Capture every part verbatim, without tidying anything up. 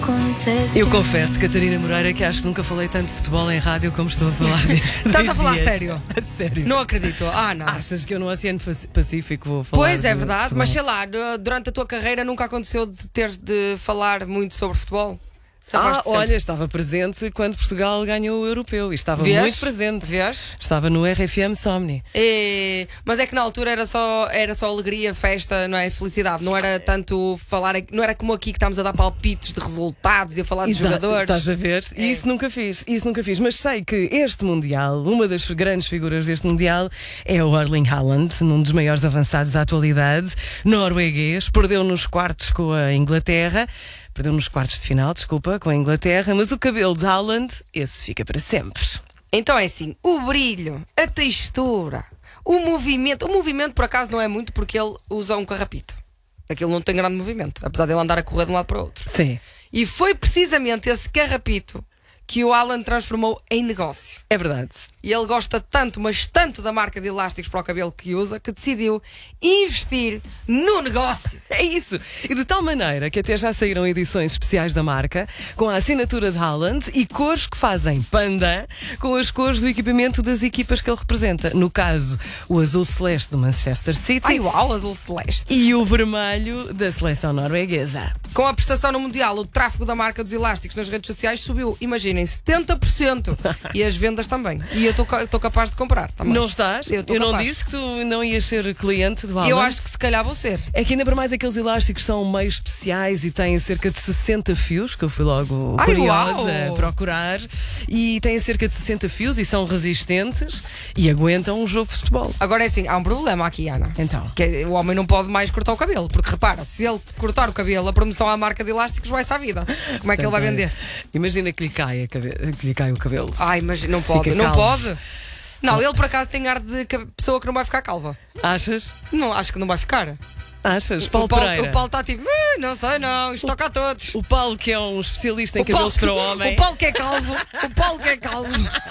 Eu confesso, Catarina Moreira, que acho que nunca falei tanto de futebol em rádio como estou a falar destes Estás a falar dias. sério? A sério. Não acredito. Ah, não. Achas que eu no Oceano Pacífico vou falar? Pois é de verdade, futebol? mas sei lá, durante a tua carreira nunca aconteceu de teres de falar muito sobre futebol? Ah, Safaste sempre. olha, estava presente quando Portugal ganhou o Europeu e estava Vês? muito presente. Vês? Estava no R F M Somni. E... Mas é que na altura era só, era só alegria, festa, não é? Felicidade. Não era tanto falar. Não era como aqui que estamos a dar palpites de resultados e a falar de Exato, jogadores. estás a ver? É. Isso nunca fiz, isso nunca fiz. Mas sei que este Mundial, uma das grandes figuras deste Mundial é o Erling Haaland, um dos maiores avançados da atualidade, norueguês, perdeu nos quartos com a Inglaterra. Perdeu nos quartos de final, desculpa, com a Inglaterra, mas o cabelo de Haaland, esse fica para sempre. Então é assim, o brilho, a textura, o movimento. O movimento, por acaso, não é muito porque ele usa um carrapito. Aquilo não tem grande movimento, apesar de ele andar a correr de um lado para o outro. Sim. E foi precisamente esse carrapito que o Haaland transformou em negócio. É verdade. E ele gosta tanto, mas tanto da marca de elásticos para o cabelo que usa, que decidiu investir no negócio. É isso. E de tal maneira que até já saíram edições especiais da marca com a assinatura de Haaland e cores que fazem panda com as cores do equipamento das equipas que ele representa. No caso, o azul celeste do Manchester City. Ai, uau, azul celeste. E o vermelho da seleção norueguesa. Com a prestação no Mundial, o tráfego da marca dos elásticos nas redes sociais subiu, imaginem, setenta por cento. E as vendas também. E eu estou capaz de comprar também. Não estás? Eu, eu não capaz. disse que tu não ias ser cliente do Haaland. Eu acho que se calhar vou ser. É que ainda para mais aqueles elásticos são meio especiais e têm cerca de sessenta fios, que eu fui logo Ai, curiosa uau! a procurar. E têm cerca de sessenta fios e são resistentes e aguentam um jogo de futebol. Agora é assim, há um problema aqui, Ana. Então. Que é, o homem não pode mais cortar o cabelo. Porque repara, se ele cortar o cabelo, a promoção à marca de elásticos vai-se à vida. Como é que ele vai vender? Imagina que lhe cai, a cabe... que lhe cai o cabelo. Ai, mas não Fica pode, não calvo. pode. Não, ele por acaso tem ar de ca- pessoa que não vai ficar calva. Achas? Não, acho que não vai ficar. Achas? Paulo o Paulo Pereira. o Paulo está tipo, "Ah, não sei não, isto toca a todos. O Paulo, que é um especialista em O Paulo, cabelos para o homem. o Paulo que é calvo, o Paulo que é calvo.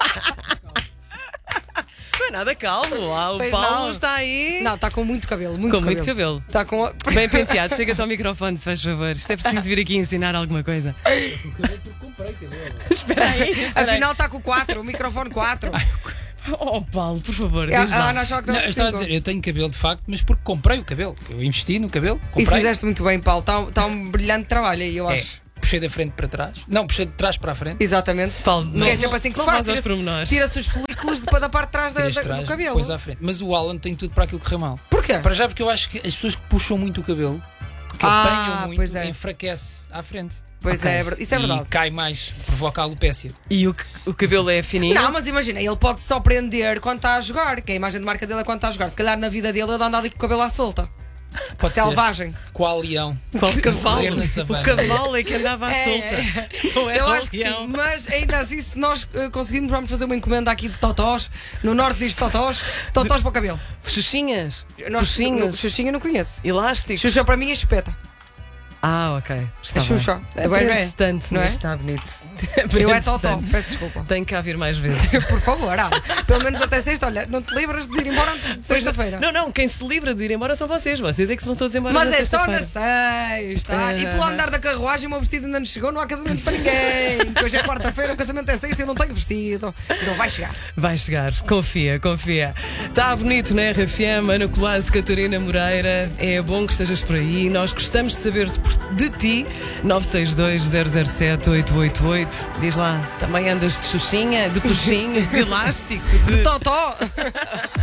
Não é nada calvo. Ah, o Pois Paulo não. está aí. Não, está com muito cabelo, muito Com cabelo. muito cabelo. Está com. Bem penteado, chega-te ao microfone, se faz favor. Isto é preciso vir aqui ensinar alguma coisa. Comprei cabelo. Espera aí. espera aí. Afinal está com o quatro, o microfone quatro. Oh, Paulo, por favor, A, diz a lá. Ana achava que Não, não, eu estava a dizer, eu tenho cabelo de facto, mas porque comprei o cabelo. Eu investi no cabelo, E comprei. fizeste muito bem, Paulo. Está tá um brilhante trabalho aí, eu É, acho. puxei da frente para trás. Não, puxei de trás para a frente. Exatamente. Paulo, não, Porque é sempre assim que não se faz. vais aos Tira-se pormenores. tira-se os folículos de, da parte de trás da, Tiras da- de trás, do cabelo. depois à frente. Mas o Alan tem tudo para aquilo correr mal. Porquê? Para já, porque eu acho que as pessoas que puxam muito o cabelo, que Ah, apanham muito, pois é. enfraquece à frente. Pois Ok. é, é verdade. Isso é E verdade. cai mais, provoca alopécia. E o, o cabelo é fininho? Não, mas imagina, ele pode só prender quando está a jogar, que a imagem de marca dele é quando está a jogar. Se calhar na vida dele ele anda ali com o cabelo à solta. Pode Selvagem. ser. Qual leão? Qual cavalo? Correr na O savana. cavalo é que andava à É, solta. Não é Eu o acho que leão. sim, mas ainda assim, se nós eh, conseguirmos, vamos fazer uma encomenda aqui de totós. No norte diz totós, totós para o cabelo. Xuxinhas? Nós, Puxinhos? no, Xuxinha eu não conheço. Elásticos? Xuxa para mim é espeta. Ah, ok. Está É bem. Xuxa. É bem, Aprende-se é. tanto, Não é? mas está bonito. Eu é Aprende-se totó, tanto. peço desculpa. Tem que cá vir mais vezes. Por favor, ah, pelo menos até sexta. Olha, não te lembras de ir embora antes de sexta-feira. Não, não, quem se livra de ir embora são vocês. Vocês é que se vão todos embora. Mas na é só na sexta-feira. sexta. Ah, E pelo andar da carruagem, o meu vestido ainda não chegou. Não há casamento para ninguém. Hoje é quarta-feira, o casamento é sexta e eu não tenho vestido. Mas ele vai chegar. Vai chegar, confia, confia. Está bonito na R F M, Ana Colasso, Catarina Moreira. É bom que estejas por aí. Nós gostamos de saber de, de ti. nove seis dois zero zero sete oito oito oito. Diz lá, também andas de xuxinha, de puxinho, de elástico, de Totó!